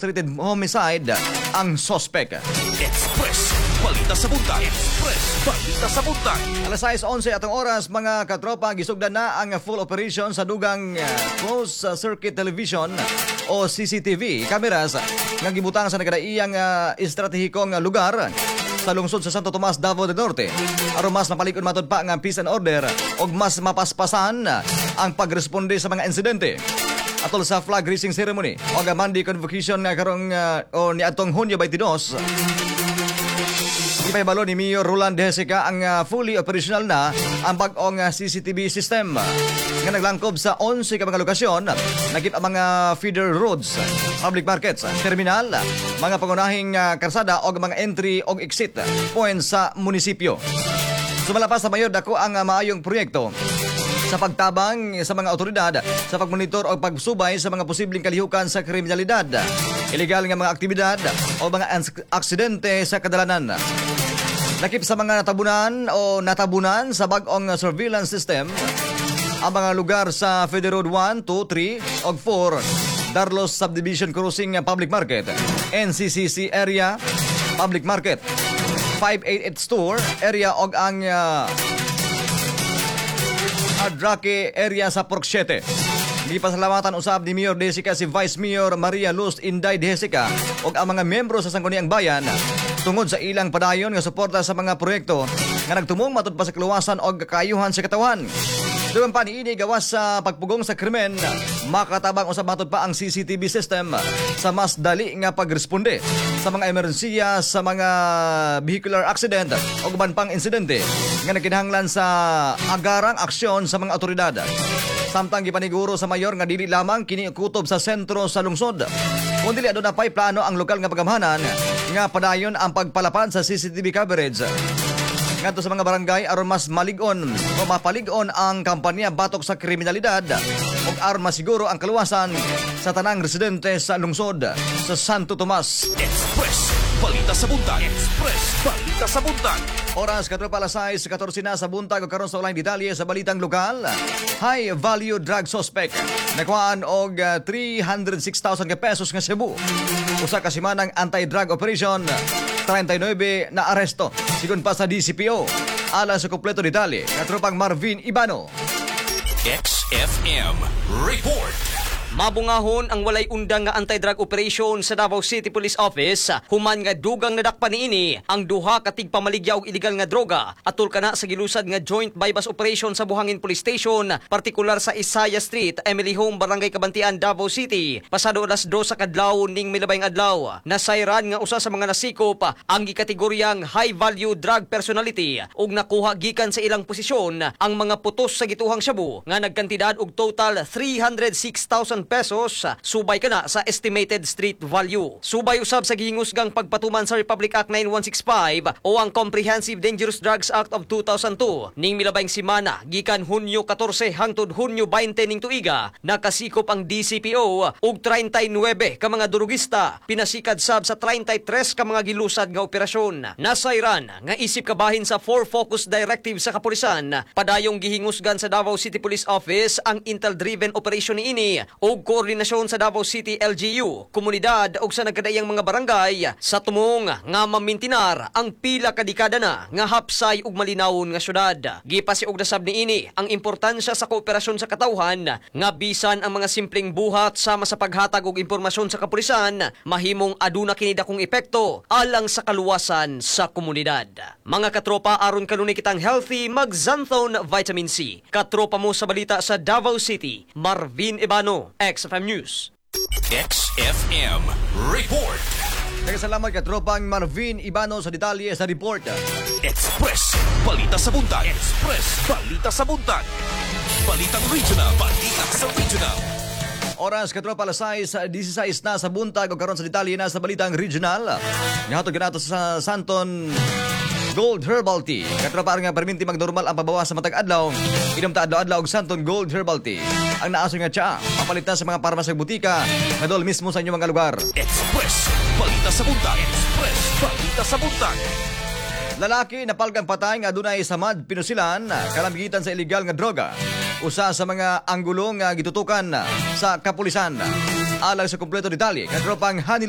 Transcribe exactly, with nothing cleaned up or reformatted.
demonstrated homicide ang sospek. Express Balita sa Buntag. Express Balita sa Buntag. Alas sais onse atong oras, mga katropa, gisugdan na ang full operation sa dugang uh, closed uh, circuit television o C C T V cameras nga gibutang sa nagkadaiyang uh, estratehikong uh, lugar sa lungsod sa Santo Tomas, Davao del Norte. Aron mas mapalikod matod pa ang peace and order og mas mapaspasan ang pagresponde sa mga insidente. Atol sa flag raising ceremony o ang Monday convocation nga karong uh, o ni atong Hunyo twenty-two. Ipahibalo ni Mayor Roland Jessica ang uh, fully operational na ang bag-ong uh, C C T V system nga naglangkob sa onse ka mga lokasyon, nagip ang mga feeder roads, public markets, terminal, mga pangunahing uh, karsada o mga entry o exit points sa munisipyo. Sumalapas sa mayor, dako ang uh, maayong proyekto sa pagtabang sa mga otoridad sa pagmonitor o pagsubay sa mga posibleng kalihukan sa kriminalidad, ilegal nga mga aktibidad o mga aksidente sa kadalanan. Nakip sa mga natabunan o natabunan sa bag-ong surveillance system ang mga lugar sa Feder Road one, two, three o four, Darlos Subdivision Crossing Public Market, N C C C Area Public Market, five eighty-eight Store Area o ang uh, Adrake area sa Pork siete. Di pasalamatan usab ni Mayor Jessica si Vice Mayor Maria Luz Inday Jessica o ang mga membro sa Sangguniang Bayan tungod sa ilang padayon nga suporta sa mga proyekto nga nagtumong matod pa sa kaluwasan o kakayuhan sa katawan. Doon pa niini gawas sa pagpugong sa krimen, makatabang usab matod pa ang C C T V system sa mas dali nga pagresponde sa mga emerhensiya, sa mga vehicular accident o guban pang insidente nga nagkinahanglan sa agarang aksyon sa mga otoridad. Samtang gipaniguro sa mayor nga dili lamang kini kutob sa sentro sa lungsod, kundi adto na pay plano ang lokal nga pagamhanan nga padayon ang pagpalapad sa C C T V coverage ngadto sa mga barangay aron mas malig-on o mapalig-on ang kampanya batok sa kriminalidad ug aron masiguro ang kaluwasan sa tanang residente sa lungsod sa Santo Tomas. Express Balita sa Buntag. Express Balita sa Buntag. Oras katropa alas sais fourteen na sa buntag o karon sa ulang detalye sa balitang lokal. High value drug suspect nakuhaan og uh, three hundred six thousand ka pesos nga Cebu. Usa ka semanang anti-drug operation, thirty-nine na aresto sigon pa sa D C P O. Ala sa kompleto detalye katropang Marvin Ibano. X F M Report. Mabungahon ang walay undang nga anti-drug operation sa Davao City Police Office human nga dugang nadakpan niini ang duha ka tigpamaligya og illegal nga droga atol kana sa gilusad nga joint bypass operation sa Buhangin Police Station, partikular sa Isaya Street, Emily Home, Barangay Kabantian, Davao City. Pasado alas dos sa kadlaw ning milabayng adlaw, nasayran nga usa sa mga nasikop ang gikategoryang high value drug personality ug nakuha gikan sa ilang posisyon ang mga putos sa gituhang shabu nga nagkantidad og total three hundred six thousand pesos, subay kana sa estimated street value. Subay usab sa gihingusgang pagpatuman sa Republic Act nine one six five o ang Comprehensive Dangerous Drugs Act of two thousand two ning milabayng semana gikan Hunyo fourteen hangtod Hunyo twenty ning tuiga, nakasikop ang D C P O og thirty-nine ka mga durugista, pinasikad sab sa thirty-three ka mga gilusad nga operasyon. Nasayran nga isip kabahin sa four focus directive sa kapulisan, padayong gihingusgan sa Davao City Police Office ang intel-driven operation niini o koordinasyon sa Davao City L G U, komunidad ug sa nagkadaiyang mga barangay sa tumong nga mamintinar ang pila ka dekada na nga hapsay ug malinawon nga syudad. Gipasiog na sab niini ang importansya sa kooperasyon sa katawhan nga bisan ang mga simpleng buhat sama sa paghatag og impormasyon sa kapulisan mahimong aduna kini dakong epekto alang sa kaluwasan sa komunidad. Mga katropa, aron kanunay kitang healthy, mag Xanthone Vitamin C. Katropa mo sa balita sa Davao City, Marvin Ibano, X F M News. X F M Report. Nagkasalamat katropang Marvin Ibano sa detalye sa report. Express Balita sa Buntag. Express Balita sa Buntag. Balitang Regional. Balita sa Regional. Oras katropa alas sais sixteen na sa buntag o karon sa detalye na sa balitang regional. Nihatod ganato sa Santon Gold Herbal Tea. Katropa nga perminti magnormal ang pabawas sa matag adlaw. Inom ta adlaw-adlaw og Santon Gold Herbal Tea. Ang naaso nga tsa, mapalit na sa mga parmasang butika, nadol mismo sa inyong mga lugar. Express Balita sa Buntag. Express Balita sa Buntag. Lalaki na palgang patay nga adunay samad pinusilan kalamgitan sa illegal nga droga. Usa sa mga anggulong nga gitutukan sa kapulisan. Alang sa kompleto detalye, katropang Hanil